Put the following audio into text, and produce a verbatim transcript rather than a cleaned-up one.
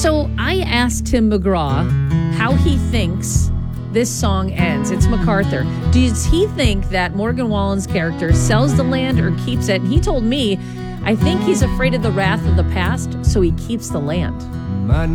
So I asked Tim McGraw how he thinks this song ends. It's MacArthur. Does he think that Morgan Wallen's character sells the land or keeps it? And he told me, I think he's afraid of the wrath of the past, so he keeps the land. My